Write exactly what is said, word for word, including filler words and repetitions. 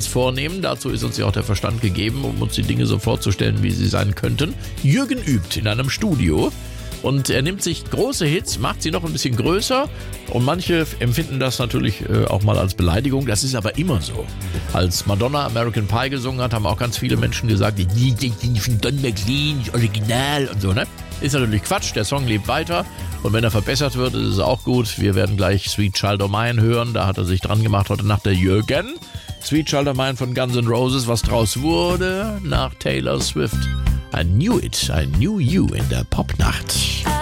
vornehmen. Dazu ist uns ja auch der Verstand gegeben, um uns die Dinge so vorzustellen, wie sie sein könnten. Jürgen übt in einem Studio. Und er nimmt sich große Hits, macht sie noch ein bisschen größer und manche empfinden das natürlich äh, auch mal als Beleidigung. Das ist aber immer so. Als Madonna American Pie gesungen hat, haben auch ganz viele Menschen gesagt, die sind von Don McLean, original und so, ne? Ist natürlich Quatsch, der Song lebt weiter und wenn er verbessert wird, ist es auch gut. Wir werden gleich Sweet Child O' Mine hören, da hat er sich dran gemacht heute Nacht der Jürgen. Sweet Child O' Mine von Guns N' Roses, was draus wurde nach Taylor Swift. I knew it, I knew you in der Popnacht.